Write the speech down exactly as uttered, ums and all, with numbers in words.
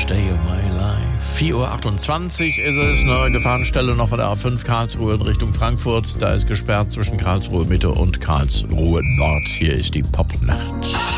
Last Day of My Life. vier Uhr achtundzwanzig ist es, neue Gefahrenstelle noch von der A fünf Karlsruhe in Richtung Frankfurt. Da ist gesperrt zwischen Karlsruhe Mitte und Karlsruhe Nord. Hier ist die Popnacht.